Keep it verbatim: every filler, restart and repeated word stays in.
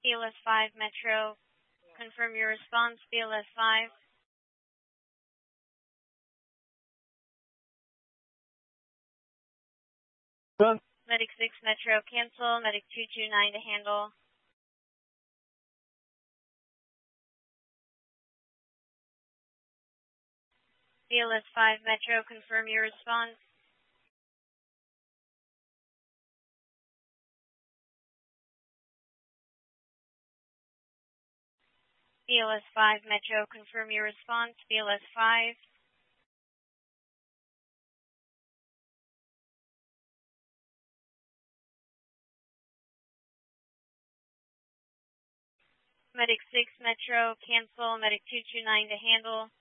B L S five Metro, confirm your response. B L S five. Medic six Metro, cancel. Medic two two nine to handle. B L S five Metro, confirm your response. B L S five Metro, confirm your response. B L S five. Medic six Metro, cancel. Medic two two nine to handle.